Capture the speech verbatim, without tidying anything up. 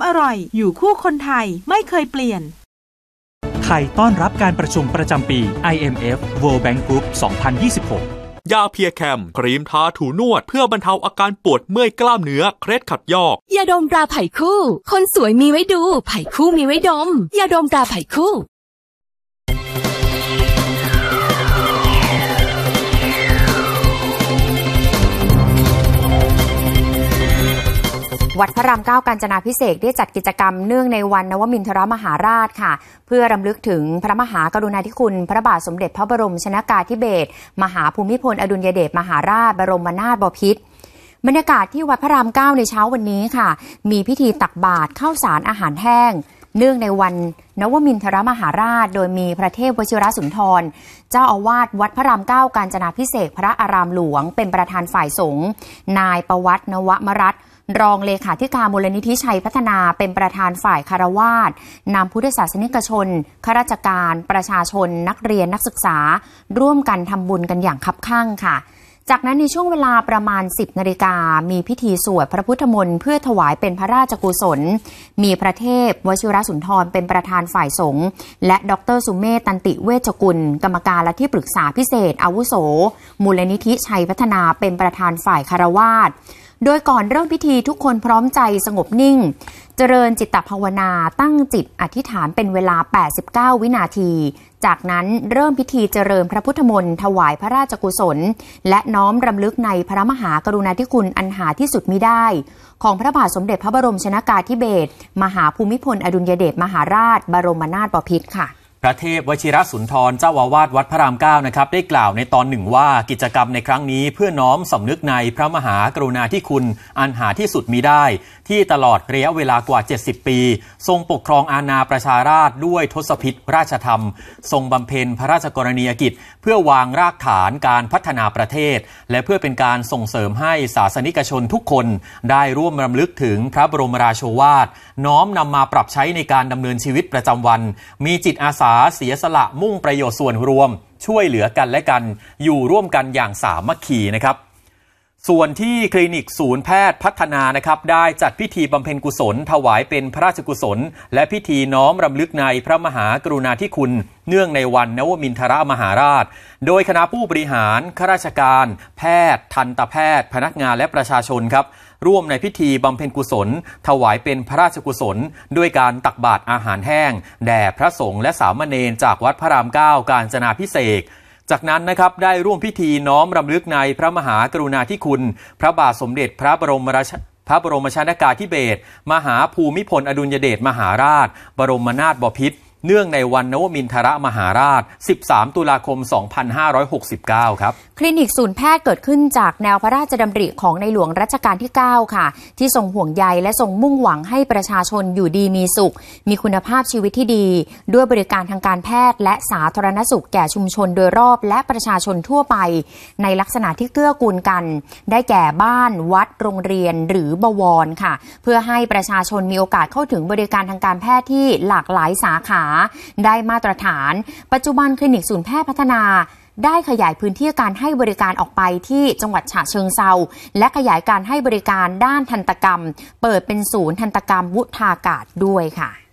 อร่อยอยู่คู่คนไทยไม่เคยเปลี่ยนไทยต้อนรับการประชุมประจำปี ไอ เอ็ม เอฟ World Bank Group สองพันยี่สิบหกยาเพียแคมครีมทาถูนวดเพื่อบรรเทาอาการปวดเมื่อยกล้ามเนื้อเคล็ดขัดยอกยาดมตราไผ่คู่คนสวยมีไว้ดูไผ่คู่มีไว้ดมยาดมตราไผ่คู่วัดพระรามเก้ากาญจนาภิเษกได้จัดกิจกรรมเนื่องในวันนวมินทรมหาราชค่ะเพื่อรำลึกถึงพระมหากรุณาธิคุณพระบาทสมเด็จพระบรมชนกาธิเบศรมหาภูมิพลอดุลยเดชมหาราชบรมนาถบพิตรบรรยากาศที่วัดพระรามเก้าในเช้าวันนี้ค่ะมีพิธีตักบาตรข้าวสารอาหารแห้งเนื่องในวันนวมินทรมหาราชโดยมีพระเทพวชิรสุนทรเจ้าอาวาสวัดพระรามเก้ากาญจนาภิเษกพระอารามหลวงเป็นประธานฝ่ายสงฆ์นายประวัตินวมรัตน์รองเลขาธิการมูลนิธิชัยพัฒนาเป็นประธานฝ่ายคฤหัสถ์นำพุทธศาสนิกชนข้าราชการประชาชนนักเรียนนักศึกษาร่วมกันทำบุญกันอย่างคับคั่งค่ะจากนั้นในช่วงเวลาประมาณสิบนาฬิกามีพิธีสวดพระพุทธมนต์เพื่อถวายเป็นพระราชกุศลมีพระเทพวชิรสุนทรเป็นประธานฝ่ายสงฆ์และดรสุเมธตันติเวชกุลกรรมการและที่ปรึกษาพิเศษอาวุโสมูลนิธิชัยพัฒนาเป็นประธานฝ่ายคฤหัสถ์โดยก่อนเริ่มพิธีทุกคนพร้อมใจสงบนิ่งเจริญจิตภาวนาตั้งจิตอธิษฐานเป็นเวลาแปดสิบเก้าวินาทีจากนั้นเริ่มพิธีเจริญพระพุทธมนต์ถวายพระราชกุศลและน้อมรำลึกในพระมหากรุณาธิคุณอันหาที่สุดมิได้ของพระบาทสมเด็จพระบรมชนกาธิเบศรมหาภูมิพลอดุลยเดชมหาราชบรมนาถบพิตรค่ะพระเทพวชิรสุนทรเจ้าอาวาสวัดพระรามเก้านะครับได้กล่าวในตอนหนึ่งว่ากิจกรรมในครั้งนี้เพื่อน้อมสำนึกในพระมหากรุณาธิคุณอันหาที่สุดมิได้ที่ตลอดระยะเวลากว่าเจ็ดสิบปีทรงปกครองอาณาประชาราษฎร์ด้วยทศพิธราชธรรมทรงบำเพ็ญพระราชกรณียกิจเพื่อวางรากฐานการพัฒนาประเทศและเพื่อเป็นการส่งเสริมให้ศาสนิกชนทุกคนได้ร่วมรำลึกถึงพระบรมราโชวาทน้อมนำมาปรับใช้ในการดำเนินชีวิตประจำวันมีจิตอาสาเสียสละมุ่งประโยชน์ส่วนรวมช่วยเหลือกันและกันอยู่ร่วมกันอย่างสามัคคีนะครับส่วนที่คลินิกศูนย์แพทย์พัฒนานะครับได้จัดพิธีบำเพ็ญกุศลถวายเป็นพระราชกุศลและพิธีน้อมรำลึกในพระมหากรุณาธิคุณเนื่องในวันนวมินทรมหาราชโดยคณะผู้บริหารข้าราชการแพทย์ทันตแพทย์พนักงานและประชาชนครับร่วมในพิธีบำเพ็ญกุศลถวายเป็นพระราชกุศลด้วยการตักบาตรอาหารแห้งแด่พระสงฆ์และสามเณรจากวัดพระรามเก้ากาญจนาภิเษกจากนั้นนะครับได้ร่วมพิธีน้อมรำลึกในพระมหากรุณาธิคุณพระบาทสมเด็จพระบรมราชพระบรมชนกาธิเบศรมหาภูมิพลอดุลยเดชมหาราชบรมนาถบพิตรเนื่องในวันนวมินทรมหาราชสิบสามตุลาคมสองพันห้าร้อยหกสิบเก้าครับคลินิกศูนย์แพทย์เกิดขึ้นจากแนวพระราชดำริของในหลวงรัชกาลที่เก้าค่ะที่ทรงห่วงใยและทรงมุ่งหวังให้ประชาชนอยู่ดีมีสุขมีคุณภาพชีวิตที่ดีด้วยบริการทางการแพทย์และสาธารณสุขแก่ชุมชนโดยรอบและประชาชนทั่วไปในลักษณะที่เกื้อกูลกันได้แก่บ้านวัดโรงเรียนหรือบวรค่ะเพื่อให้ประชาชนมีโอกาสเข้าถึงบริการทางการแพทย์ที่หลากหลายสาขาได้มาตรฐานปัจจุบันคลินิกศูนย์แพทย์พัฒนาได้ขยายพื้นที่การให้บริการออกไปที่จังหวัดฉะเชิงเทราและขยายการให้บริการด้านทันตกรรมเปิดเป็นศูนย์ทันตกรรมวุฒากาศด้วยค่ะ